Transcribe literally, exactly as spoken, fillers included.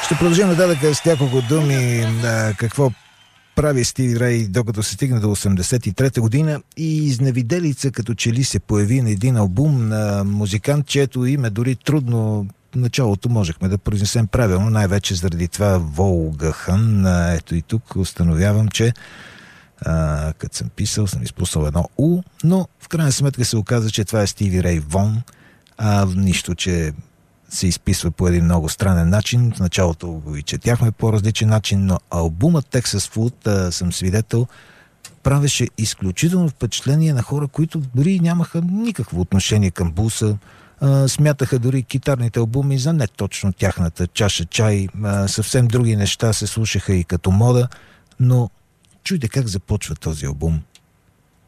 Ще продължим нататък с няколко думи а, какво прави Стиви Рей, докато се стигне до осемдесет и трета година, и изневиделица като че ли се появи на един албум на музикант, чието име дори трудно в началото можехме да произнесем правилно, най-вече заради това Волгахан. Ето и тук установявам, че а, като съм писал, съм изпуснал едно У, но в крайна сметка се оказа, че това е Стиви Рей Вон, а нищо, че се изписва по един много странен начин. В началото го и четяхме по различен начин, но албумът Texas Flood, съм свидетел, правеше изключително впечатление на хора, които дори нямаха никакво отношение към блуса. А, смятаха дори китарните албуми за не точно тяхната чаша чай. А, съвсем други неща се слушаха и като мода, но чуйте как започва този албум.